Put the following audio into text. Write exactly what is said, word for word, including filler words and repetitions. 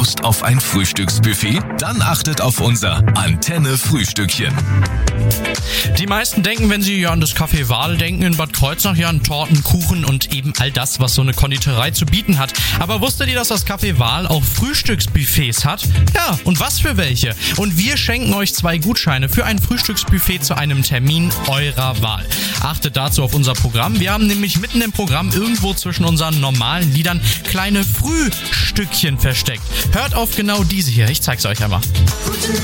Lust auf ein Frühstücksbuffet? Dann achtet auf unser Antenne-Frühstückchen. Die meisten denken, wenn sie ja an das Café Wahl denken, in Bad Kreuznach ja an Torten, Kuchen und eben all das, was so eine Konditorei zu bieten hat. Aber wusstet ihr, dass das Café Wahl auch Frühstücksbuffets hat? Ja, und was für welche? Und wir schenken euch zwei Gutscheine für ein Frühstücksbuffet zu einem Termin eurer Wahl. Achtet dazu auf unser Programm. Wir haben nämlich mitten im Programm irgendwo zwischen unseren normalen Liedern kleine Frühstückchen versteckt. Hört auf genau diese hier. Ich zeig's euch einmal. Guten